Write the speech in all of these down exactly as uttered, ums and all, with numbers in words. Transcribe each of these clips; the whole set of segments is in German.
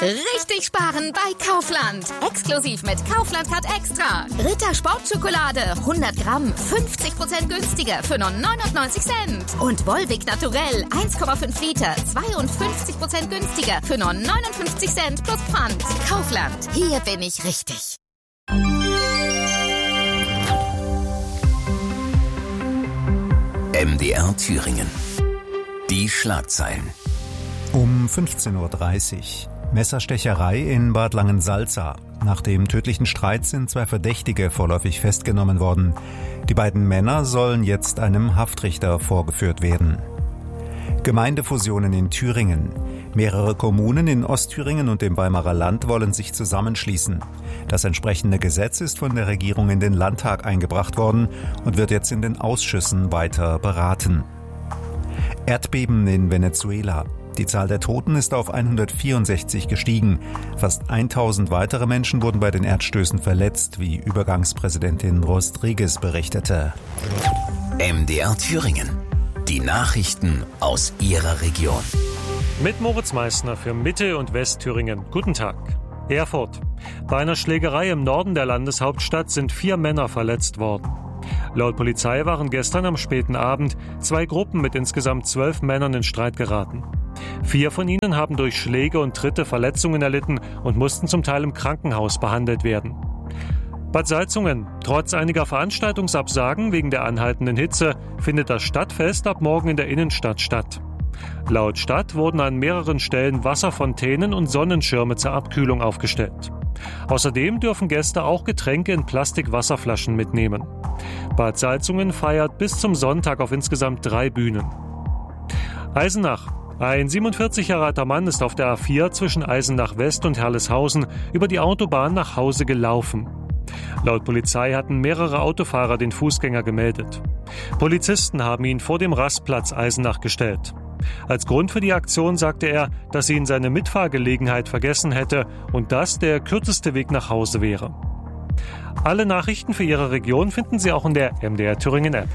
Richtig sparen bei Kaufland. Exklusiv mit Kaufland Card Extra. Ritter Sportschokolade hundert Gramm fünfzig Prozent günstiger für nur neunundneunzig Cent. Und Volvic Naturell eins Komma fünf Liter zweiundfünfzig Prozent günstiger für nur neunundfünfzig Cent plus Pfand. Kaufland. Hier bin ich richtig. M D R Thüringen. Die Schlagzeilen. Um fünfzehn Uhr dreißig. Messerstecherei in Bad Langensalza. Nach dem tödlichen Streit sind zwei Verdächtige vorläufig festgenommen worden. Die beiden Männer sollen jetzt einem Haftrichter vorgeführt werden. Gemeindefusionen in Thüringen. Mehrere Kommunen in Ostthüringen und dem Weimarer Land wollen sich zusammenschließen. Das entsprechende Gesetz ist von der Regierung in den Landtag eingebracht worden und wird jetzt in den Ausschüssen weiter beraten. Erdbeben in Venezuela. Die Zahl der Toten ist auf hundertvierundsechzig gestiegen. Fast tausend weitere Menschen wurden bei den Erdstößen verletzt, wie Übergangspräsidentin Rodriguez berichtete. M D R Thüringen. Die Nachrichten aus Ihrer Region. Mit Moritz Meissner für Mitte- und Westthüringen. Guten Tag. Erfurt. Bei einer Schlägerei im Norden der Landeshauptstadt sind vier Männer verletzt worden. Laut Polizei waren gestern am späten Abend zwei Gruppen mit insgesamt zwölf Männern in Streit geraten. Vier von ihnen haben durch Schläge und Tritte Verletzungen erlitten und mussten zum Teil im Krankenhaus behandelt werden. Bad Salzungen. Trotz einiger Veranstaltungsabsagen wegen der anhaltenden Hitze findet das Stadtfest ab morgen in der Innenstadt statt. Laut Stadt wurden an mehreren Stellen Wasserfontänen und Sonnenschirme zur Abkühlung aufgestellt. Außerdem dürfen Gäste auch Getränke in Plastikwasserflaschen mitnehmen. Bad Salzungen feiert bis zum Sonntag auf insgesamt drei Bühnen. Eisenach. Ein siebenundvierzig Jahre alter Mann ist auf der A vier zwischen Eisenach West und Herleshausen über die Autobahn nach Hause gelaufen. Laut Polizei hatten mehrere Autofahrer den Fußgänger gemeldet. Polizisten haben ihn vor dem Rastplatz Eisenach gestellt. Als Grund für die Aktion sagte er, dass ihn seine Mitfahrgelegenheit vergessen hätte und das der kürzeste Weg nach Hause wäre. Alle Nachrichten für Ihre Region finden Sie auch in der M D R Thüringen App.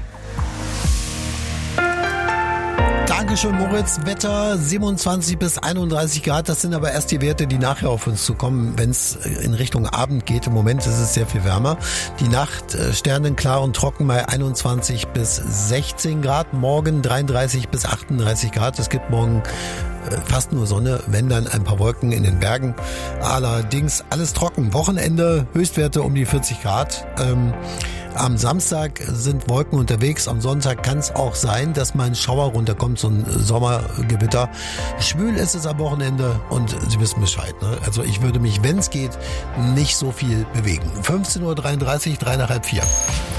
Dankeschön, Moritz. Wetter siebenundzwanzig bis einunddreißig Grad. Das sind aber erst die Werte, die nachher auf uns zukommen, wenn es in Richtung Abend geht. Im Moment ist es sehr viel wärmer. Die Nacht sternenklar und trocken bei einundzwanzig bis sechzehn Grad. Morgen dreiunddreißig bis achtunddreißig Grad. Es gibt morgen fast nur Sonne, wenn dann ein paar Wolken in den Bergen. Allerdings alles trocken. Wochenende Höchstwerte um die vierzig Grad. Ähm, Am Samstag sind Wolken unterwegs. Am Sonntag kann es auch sein, dass mal ein Schauer runterkommt, so ein Sommergewitter. Schwül ist es am Wochenende und Sie wissen Bescheid. Ne? Also ich würde mich, wenn es geht, nicht so viel bewegen. fünfzehn Uhr dreiunddreißig, drei nach halb vier.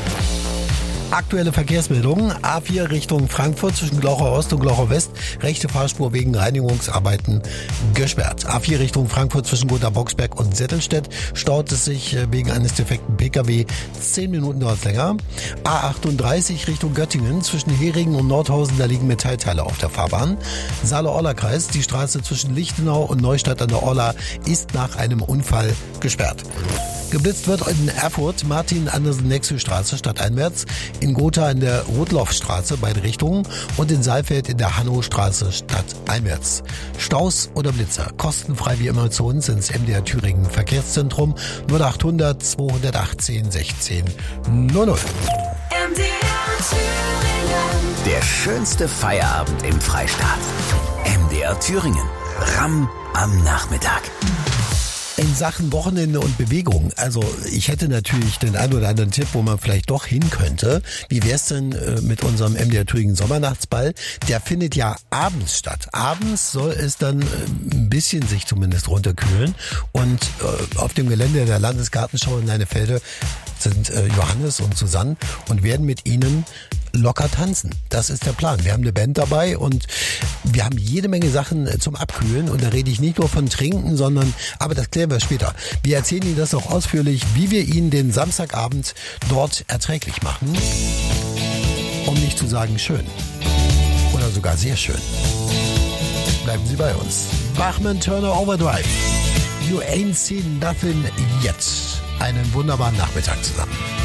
Aktuelle Verkehrsmeldungen. A vier Richtung Frankfurt zwischen Glauchau Ost und Glauchau West. Rechte Fahrspur wegen Reinigungsarbeiten gesperrt. A vier Richtung Frankfurt zwischen Gotha-Boxberg und Settelstedt staut es sich wegen eines defekten Pkw. Zehn Minuten dauert es länger. A achtunddreißig Richtung Göttingen zwischen Heringen und Nordhausen. Da liegen Metallteile auf der Fahrbahn. Saale-Orla-Kreis. Die Straße zwischen Lichtenau und Neustadt an der Orla ist nach einem Unfall gesperrt. Geblitzt wird in Erfurt Martin-Andersen-Nexö-Straße stadteinwärts, in Gotha in der Rotlaufstraße beide Richtungen und in Saalfeld in der Hannostraße stadteinwärts. Staus oder Blitzer, kostenfrei wie immer zu uns ins M D R Thüringen Verkehrszentrum null achthundert zweihundertachtzehn sechzehn null null. M D R Thüringen. Der schönste Feierabend im Freistaat. M D R Thüringen. Ramm am Nachmittag. In Sachen Wochenende und Bewegung, also ich hätte natürlich den einen oder anderen Tipp, wo man vielleicht doch hin könnte. Wie wär's denn äh, mit unserem M D R Thüringen Sommernachtsball? Der findet ja abends statt. Abends soll es dann äh, ein bisschen sich zumindest runterkühlen. Und äh, auf dem Gelände der Landesgartenschau in Leinefelde sind äh, Johannes und Susanne und werden mit ihnen locker tanzen. Das ist der Plan. Wir haben eine Band dabei und wir haben jede Menge Sachen zum Abkühlen und da rede ich nicht nur von Trinken, sondern, aber das klären wir später. Wir erzählen Ihnen das auch ausführlich, wie wir Ihnen den Samstagabend dort erträglich machen. Um nicht zu sagen schön. Oder sogar sehr schön. Bleiben Sie bei uns. Bachmann Turner Overdrive. You ain't seen nothing yet. Einen wunderbaren Nachmittag zusammen.